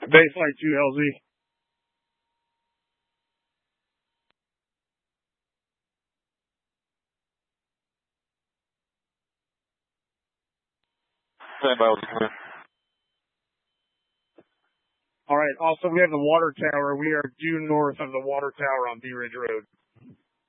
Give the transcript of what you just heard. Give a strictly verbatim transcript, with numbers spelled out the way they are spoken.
Base Flight two L Z. Stand by, L Z, come in. All right. Also, we have the water tower. We are due north of the water tower on B Ridge Road.